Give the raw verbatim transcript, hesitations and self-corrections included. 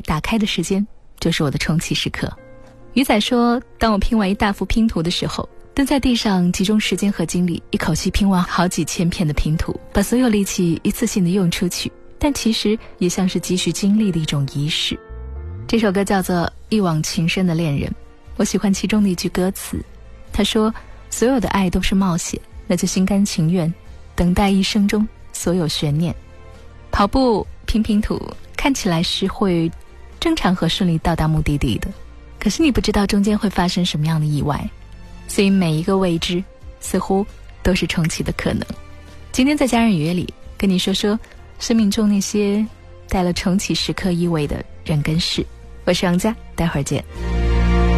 打开的时间就是我的重启时刻。鱼仔说，当我拼完一大幅拼图的时候，蹲在地上集中时间和精力，一口气拼完好几千片的拼图，把所有力气一次性的用出去，但其实也像是积蓄精力的一种仪式。这首歌叫做《一往情深的恋人》，我喜欢其中的一句歌词，他说，所有的爱都是冒险，那就心甘情愿等待一生中所有悬念。跑步拼拼图看起来是会正常和顺利到达目的地的，可是你不知道中间会发生什么样的意外，所以每一个未知似乎都是重启的可能。今天在家人语乐里跟你说说生命中那些带了重启时刻意味的人跟事，我是杨佳，待会儿见。